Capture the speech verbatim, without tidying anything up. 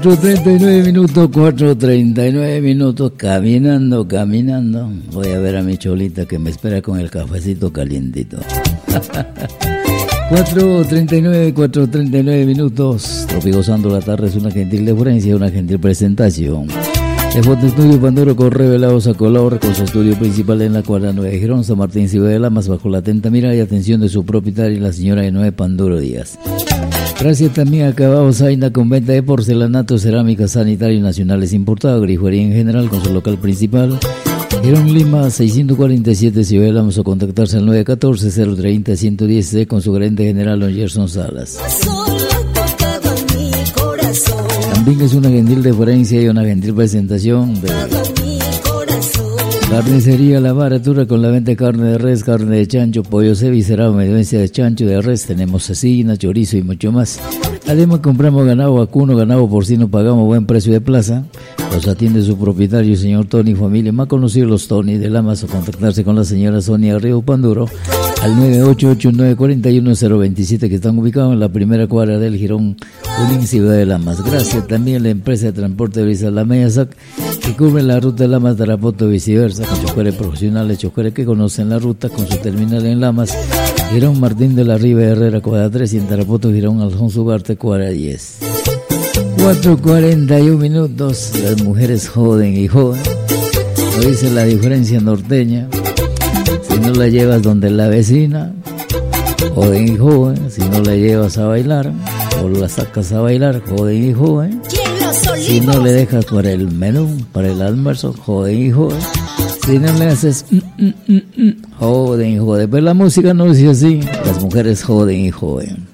cuatro treinta y nueve minutos, cuatro treinta y nueve minutos, caminando, caminando. Voy a ver a mi cholita que me espera con el cafecito calientito. cuatro treinta y nueve, cuatro treinta y nueve minutos. Tropicozando la tarde es una gentil deferencia, una gentil presentación. De Foto Estudio Panduro con revelados a color, con su estudio principal en la cuadra nueve de Girón, San Martín, Ciudad de Lamas, bajo la atenta mira y atención de su propietaria, la señora Enoe Panduro Díaz. Gracias también a Cabao Zaina con venta de porcelanato, cerámica, sanitario nacionales importado, grifería en general con su local principal. Girón Lima seiscientos cuarenta y siete, Ciudad de Lamas, o contactarse al nueve uno cuatro, cero treinta, ciento diez con su gerente general, don Gerson Salas. También es una gentil deferencia y una gentil presentación de Carnicería La Baratura con la venta de carne de res, carne de chancho, pollo cevicerado, medencia de chancho, de res, tenemos cecina, chorizo y mucho más. Además compramos ganado vacuno, ganado porcino, pagamos buen precio de plaza. Los atiende su propietario, señor Tony Familia, más conocido los Tony de Lamas, o contactarse con la señora Sonia Río Panduro al nueve ocho ocho, nueve cuatro uno, cero dos siete, que están ubicados en la primera cuadra del Girón, Ulín, Ciudad de Lamas. Gracias también a la empresa de transporte de Brisa La Meyasac, que cubre la ruta de Lamas, Tarapoto y viceversa, con choferes profesionales, choferes que conocen la ruta, con su terminal en Lamas, Girón Martín de la Riva Herrera, cuadra tres, y en Tarapoto, Girón Alfonso Ugarte, cuadra diez. cuatro cuarenta y uno minutos, las mujeres joden y joden, lo dice la diferencia norteña. Si no la llevas donde la vecina, joden y joden. Si no la llevas a bailar o la sacas a bailar, joden y joden. Si no le dejas para el menú, para el almuerzo, joden y joden. Si no le haces mm, mm, mm, mm, joden y joden. Pero la música no dice así, las mujeres joden y joden.